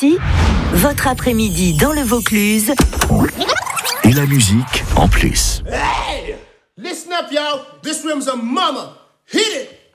Ici, votre après-midi dans le Vaucluse. Et la musique en plus. Hey! Listen up, y'all. This room's a mama. Hit it!